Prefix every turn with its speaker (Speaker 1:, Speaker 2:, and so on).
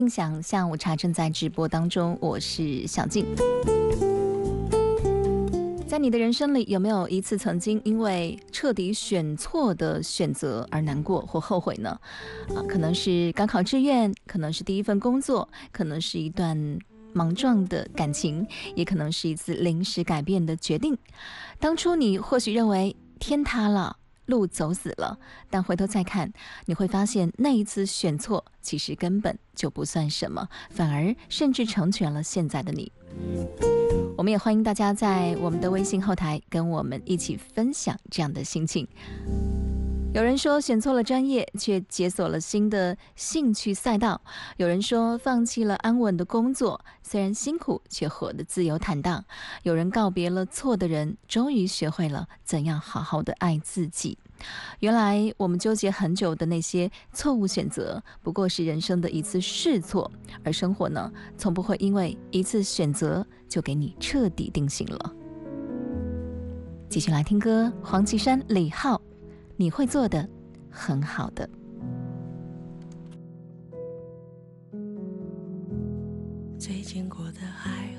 Speaker 1: 印象下午茶正在直播当中，我是小静。在你的人生里，有没有一次曾经因为彻底选错的选择而难过或后悔呢？可能是高考志愿，可能是第一份工作，可能是一段莽撞的感情，也可能是一次临时改变的决定。当初你或许认为天塌了，路走死了，但回头再看，你会发现那一次选错其实根本就不算什么，反而甚至成全了现在的你。我们也欢迎大家在我们的微信后台跟我们一起分享这样的心情。有人说选错了专业，却解锁了新的兴趣赛道；有人说放弃了安稳的工作，虽然辛苦，却活得自由坦荡；有人告别了错的人，终于学会了怎样好好的爱自己。原来我们纠结很久的那些错误选择，不过是人生的一次试错，而生活呢，从不会因为一次选择就给你彻底定型了。继续来听歌，黄绮珊、李浩，你会做的很好的。
Speaker 2: 最近过得还